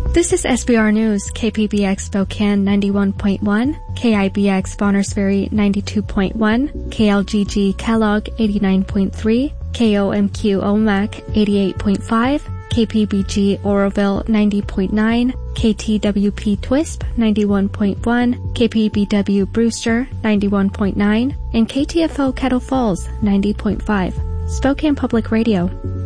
This is SBR News, KPBX Spokane 91.1, KIBX Bonners Ferry 92.1, KLGG Kellogg 89.3, KOMQ Omak 88.5, KPBG Oroville 90.9, KTWP Twisp 91.1, KPBW Brewster 91.9, and KTFO Kettle Falls 90.5. Spokane Public Radio.